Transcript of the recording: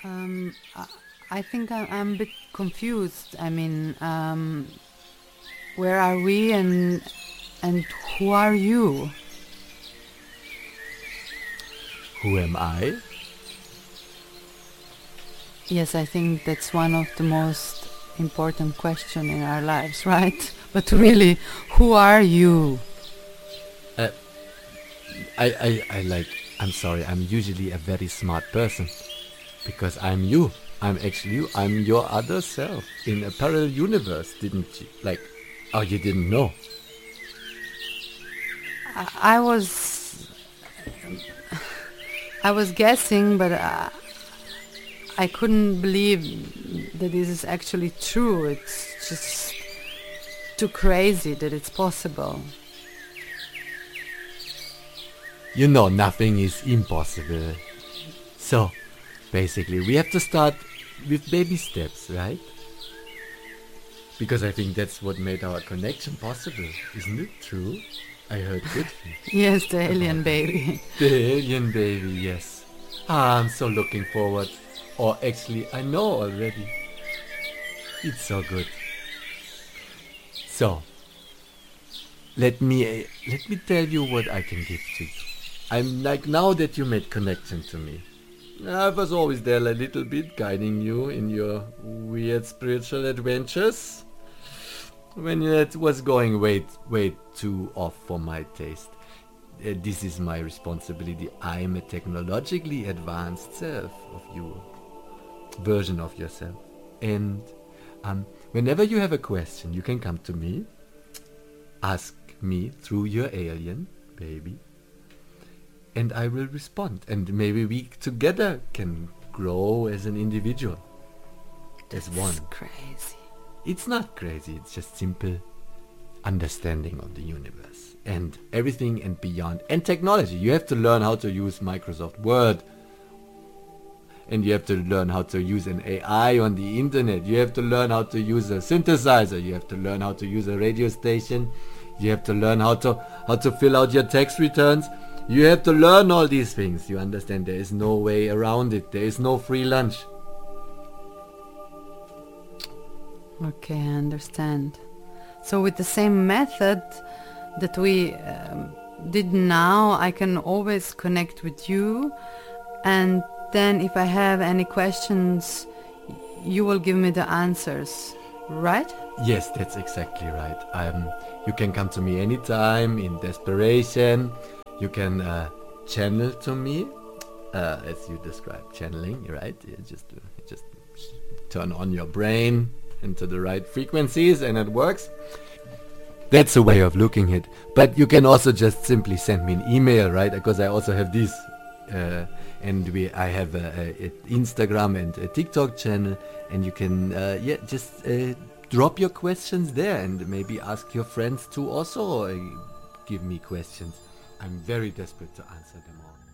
I think I'm a bit confused. I mean, where are we and who are you? Who am I? Yes, I think that's one of the most important questions in our lives, right? But really, who are you? Uh, I'm sorry, I'm usually a very smart person. Because I'm you. I'm actually you. I'm your other self in a parallel universe, didn't you? Oh, you didn't know. I was guessing, but I couldn't believe that this is actually true. It's just too crazy that it's possible. You know, nothing is impossible. So, basically, we have to start with baby steps, right? Because I think that's what made our connection possible. Isn't it true? I heard good things. Yes, the alien baby. The alien baby, yes. I'm so looking forward. Or actually, I know already. It's so good. So, let me tell you what I can give to you. I'm like, now that you made connection to me, I was always there a little bit, guiding you in your weird spiritual adventures. When it was going way too off for my taste. This is my responsibility. I am a technologically advanced self of you, version of yourself. And whenever you have a question, you can come to me, ask me through your alien baby, and I will respond. And maybe we together can grow as an individual, as one. It's crazy. It's not crazy, it's just simple understanding of the universe and everything and beyond. And technology. You have to learn how to use Microsoft Word. And you have to learn how to use an AI on the internet. You have to learn how to use a synthesizer. You have to learn how to use a radio station. You have to learn how to fill out your tax returns. You have to learn all these things. You understand? There is no way around it. There is no free lunch. Okay, I understand. So with the same method that we did now, I can always connect with you, and then if I have any questions, you will give me the answers, right? Yes, that's exactly right. You can come to me anytime in desperation. You can channel to me, as you described channeling, right? You just turn on your brain into the right frequencies and it works. That's a way of looking at it. But you can also just simply send me an email, right? Because I also have this, and I have a Instagram and a TikTok channel, and you can just drop your questions there and maybe ask your friends to also give me questions. I'm very desperate to answer them all.